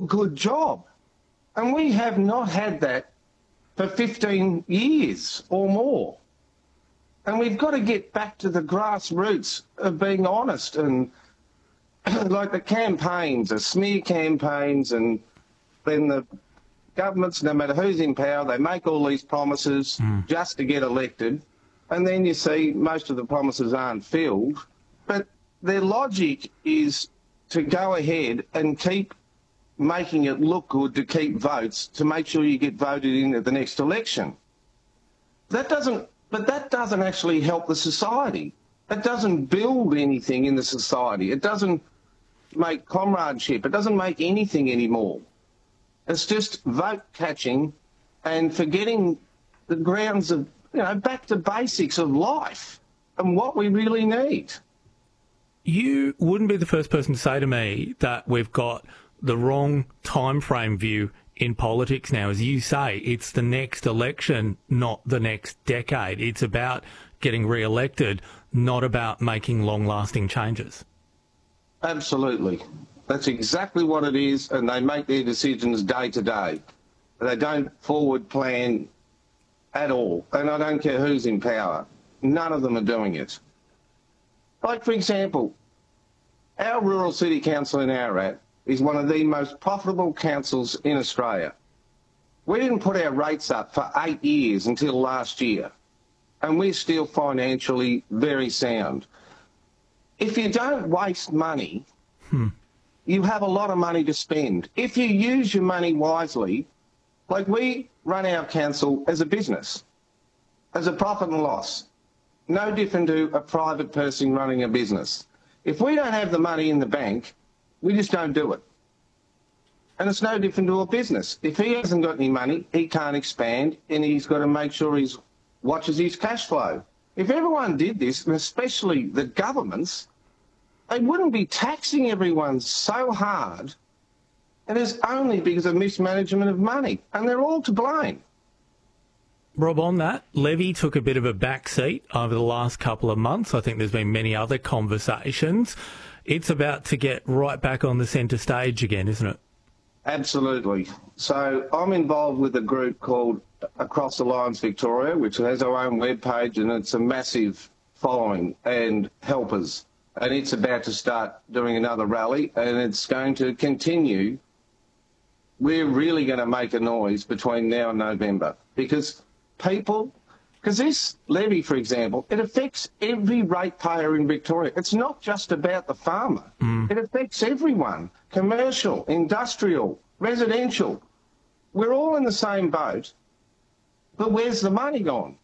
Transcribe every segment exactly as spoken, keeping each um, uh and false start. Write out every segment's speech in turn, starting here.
good job. And we have not had that for fifteen years or more. And we've got to get back to the grassroots of being honest, and like the campaigns, the smear campaigns, and then the governments, no matter who's in power, they make all these promises mm. just to get elected. And then you see most of the promises aren't filled. But their logic is to go ahead and keep making it look good to keep votes to make sure you get voted in at the next election. That doesn't, but that doesn't actually help the society. It doesn't build anything in the society. It doesn't make comradeship. It doesn't make anything anymore. It's just vote catching and forgetting the grounds of, you know, back to basics of life and what we really need. You wouldn't be the first person to say to me that we've got the wrong time frame view in politics now. As you say, it's the next election, not the next decade. It's about getting re-elected, not about making long-lasting changes. Absolutely. That's exactly what it is, and they make their decisions day to day. They don't forward plan at all, and I don't care who's in power. None of them are doing it. Like, for example, our rural city council in Ararat is one of the most profitable councils in Australia. We didn't put our rates up for eight years until last year, and we're still financially very sound. If you don't waste money, hmm. you have a lot of money to spend. If you use your money wisely, like we run our council as a business, as a profit and loss, no different to a private person running a business. If we don't have the money in the bank, we just don't do it. And it's no different to a business. If he hasn't got any money, he can't expand, and he's got to make sure he watches his cash flow. If everyone did this, and especially the governments, they wouldn't be taxing everyone so hard, and it's only because of mismanagement of money, and they're all to blame. Rob, on that, Levy took a bit of a back seat over the last couple of months. I think there's been many other conversations. It's about to get right back on the centre stage again, isn't it? Absolutely. So I'm involved with a group called Across Alliance Victoria, which has our own webpage, and it's a massive following and helpers. And it's about to start doing another rally, and it's going to continue. We're really going to make a noise between now and November, because people, because this levy, for example, it affects every ratepayer in Victoria. It's not just about the farmer. Mm. It affects everyone, commercial, industrial, residential. We're all in the same boat, but where's the money gone?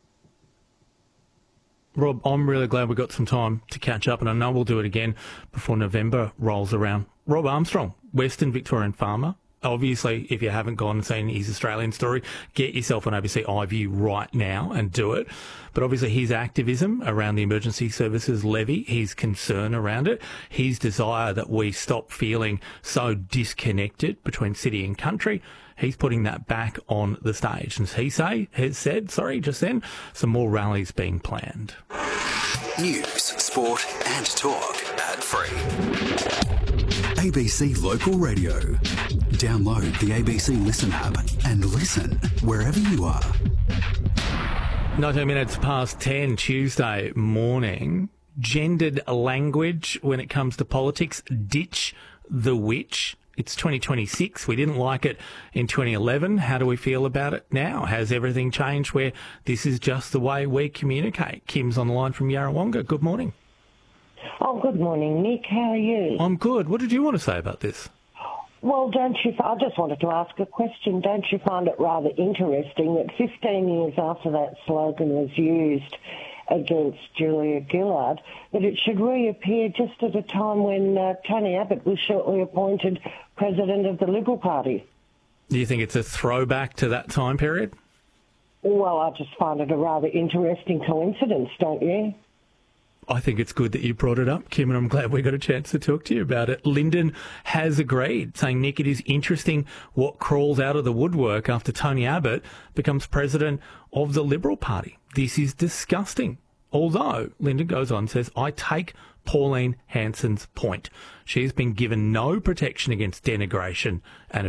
Rob, I'm really glad we got some time to catch up, and I know we'll do it again before November rolls around. Rob Armstrong, Western Victorian farmer. Obviously, if you haven't gone and seen his Australian story, get yourself on A B C iView right now and do it. But obviously his activism around the emergency services levy, his concern around it, his desire that we stop feeling so disconnected between city and country, he's putting that back on the stage. And as he say, has said, sorry, just then, some more rallies being planned. News, sport and talk ad-free. A B C Local Radio. Download the A B C Listen app and listen wherever you are. nineteen minutes past ten, Tuesday morning. Gendered language when it comes to politics. Ditch the witch. It's twenty twenty-six. We didn't like it in twenty eleven. How do we feel about it now? Has everything changed where this is just the way we communicate? Kim's on the line from Yarrawonga. Good morning. Oh, good morning, Nick. How are you? I'm good. What did you want to say about this? Well, don't you... I just wanted to ask a question. Don't you find it rather interesting that fifteen years after that slogan was used against Julia Gillard, that it should reappear just at a time when uh, Tony Abbott was shortly appointed President of the Liberal Party? Do you think it's a throwback to that time period? Well, I just find it a rather interesting coincidence, don't you? I think it's good that you brought it up, Kim, and I'm glad we got a chance to talk to you about it. Lyndon has agreed, saying, Nick, it is interesting what crawls out of the woodwork after Tony Abbott becomes president of the Liberal Party. This is disgusting. Although, Lyndon goes on and says, I take Pauline Hanson's point. She's been given no protection against denigration and